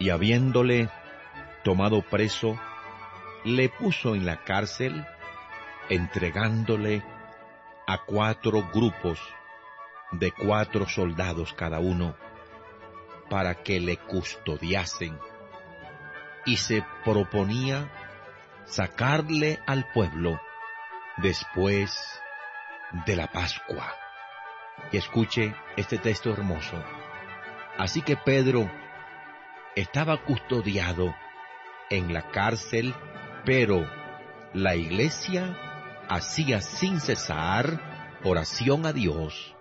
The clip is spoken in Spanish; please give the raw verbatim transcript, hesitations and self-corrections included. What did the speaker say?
y habiéndole tomado preso, le puso en la cárcel, entregándole a cuatro grupos de cuatro soldados cada uno, para que le custodiasen, y se proponía sacarle al pueblo después de la Pascua. Y escuche este texto hermoso. Así que Pedro estaba custodiado en la cárcel, pero la iglesia hacía sin cesar oración a Dios